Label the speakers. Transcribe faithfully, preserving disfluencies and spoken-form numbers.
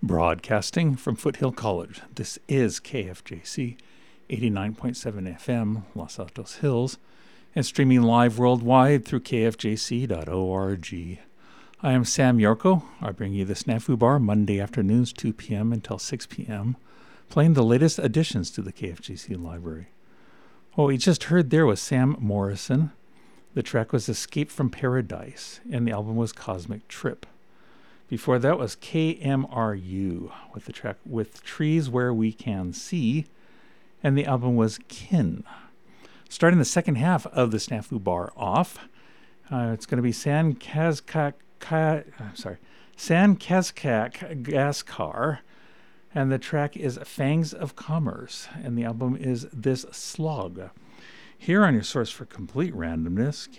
Speaker 1: Broadcasting from Foothill College, this is K F J C eighty-nine point seven F M, Los Altos Hills, and streaming live worldwide through k f j c dot org. I am Sam Yorko. I bring you the Snafu Bar Monday afternoons, two p.m. until six p.m., playing the latest additions to the K F J C library. What we just heard there was Sam Morrison. The track was Escape from Paradise, and the album was Cosmic Trip. Before that was K M R U with the track With Trees Where We Can See, and the album was Kin. Starting the second half of the Snafu Bar off, uh, it's going to be San Kazkak, Ka, I'm sorry, San Kazkak Gaskar, and the track is Fangs of Commerce, and the album is This Slog. Here on your source for complete randomness,